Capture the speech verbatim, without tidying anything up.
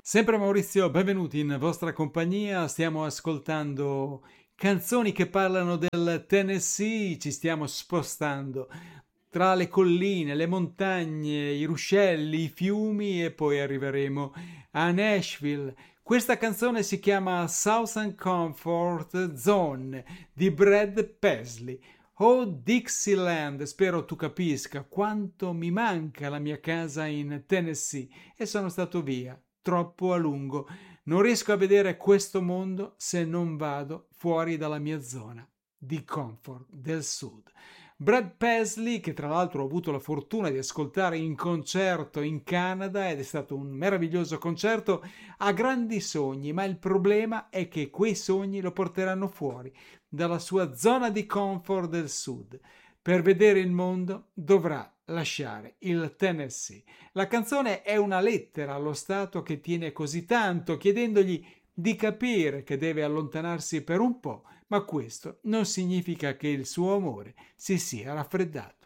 Sempre Maurizio, benvenuti in vostra compagnia. Stiamo ascoltando canzoni che parlano del Tennessee, ci stiamo spostando tra le colline, le montagne, i ruscelli, i fiumi e poi arriveremo a Nashville. Questa canzone si chiama Southern Comfort Zone di Brad Paisley. Oh Dixieland, spero tu capisca quanto mi manca la mia casa in Tennessee e sono stato via troppo a lungo. Non riesco a vedere questo mondo se non vado fuori dalla mia zona di comfort del sud. Brad Paisley, che tra l'altro ho avuto la fortuna di ascoltare in concerto in Canada ed è stato un meraviglioso concerto, ha grandi sogni, ma il problema è che quei sogni lo porteranno fuori dalla sua zona di comfort del sud. Per vedere il mondo dovrà lasciare il Tennessee. La canzone è una lettera allo Stato che tiene così tanto, chiedendogli di capire che deve allontanarsi per un po', ma questo non significa che il suo amore si sia raffreddato.